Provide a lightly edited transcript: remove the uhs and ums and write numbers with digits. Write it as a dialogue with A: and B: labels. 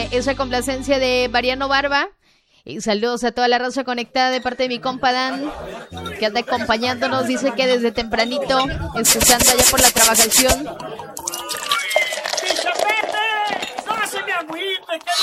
A: esa complacencia de Mariano Barba. Y saludos a toda la raza conectada de parte de mi compa Dan, que anda acompañándonos. Dice que desde tempranito se anda ya por la trabajación.